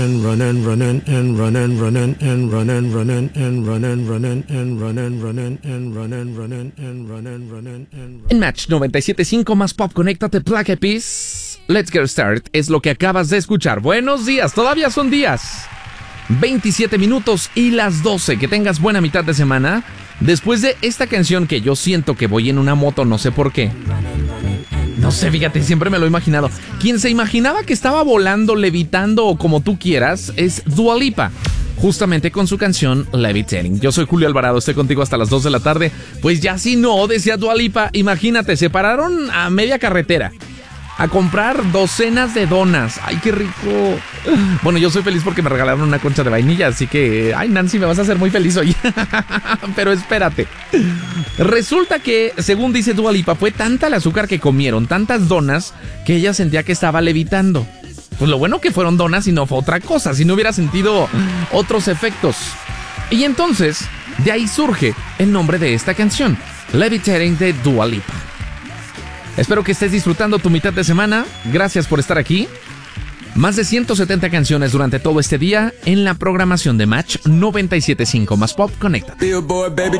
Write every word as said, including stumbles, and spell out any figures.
and run and run and and run and run and and run and run and and run and run and and run and run and and run and run and and run and run and En Match noventa y siete punto cinco más pop, conéctate, Black Eyed Peas. Let's Get Started es lo que acabas de escuchar. Buenos días, todavía son días. veintisiete minutos y las doce. Que tengas buena mitad de semana. Después de esta canción que yo siento que voy en una moto, no sé por qué. No sé, fíjate, siempre me lo he imaginado. Quien se imaginaba que estaba volando, levitando o como tú quieras es Dua Lipa, justamente con su canción Levitating. Yo soy Julio Alvarado, estoy contigo hasta las dos de la tarde. Pues ya si no, decía Dua Lipa, imagínate, se pararon a media carretera a comprar docenas de donas. ¡Ay, qué rico! Bueno, yo soy feliz porque me regalaron una concha de vainilla, así que... ¡Ay, Nancy, me vas a hacer muy feliz hoy! Pero espérate. Resulta que, según dice Dua Lipa, fue tanta el azúcar que comieron, tantas donas, que ella sentía que estaba levitando. Pues lo bueno que fueron donas y no fue otra cosa, si no hubiera sentido otros efectos. Y entonces, de ahí surge el nombre de esta canción, Levitating de Dua Lipa. Espero que estés disfrutando tu mitad de semana. Gracias por estar aquí. Más de ciento setenta canciones durante todo este día en la programación de Match noventa y siete punto cinco más pop. Conéctate.